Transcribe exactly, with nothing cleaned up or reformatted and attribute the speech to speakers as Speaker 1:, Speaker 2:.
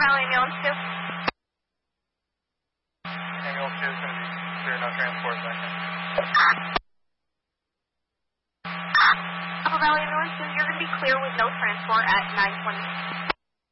Speaker 1: Valley Ambulance two.
Speaker 2: Ambulance two is going to be clear, no transport second.
Speaker 1: Apple Valley Ambulance two, you're going to be clear with no transport at nine twenty.